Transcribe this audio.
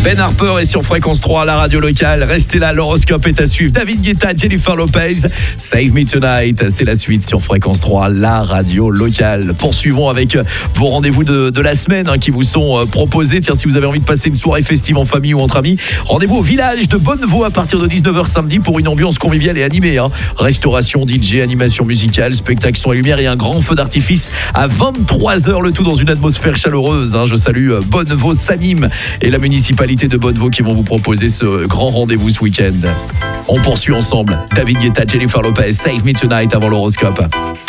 Ben Harper est sur Fréquence 3 à la radio locale. Restez là, l'horoscope est à suivre. David Guetta, Jennifer Lopez, Save Me Tonight. C'est la suite sur Fréquence 3, la radio locale. Poursuivons avec vos rendez-vous de la semaine qui vous sont proposés. Tiens, si vous avez envie de passer une soirée festive en famille ou entre amis, rendez-vous au village de Bonneveau à partir de 19h samedi pour une ambiance conviviale et animée. Restauration, DJ, animation musicale, spectacle son et lumière et un grand feu d'artifice à 23h. Le tout dans une atmosphère chaleureuse. Je salue Bonneveau, Sanim et la municipalité de Bonneveau qui vont vous proposer ce grand rendez-vous ce week-end. On poursuit ensemble. David Guetta, Jennifer Lopez, Save Me Tonight avant l'horoscope.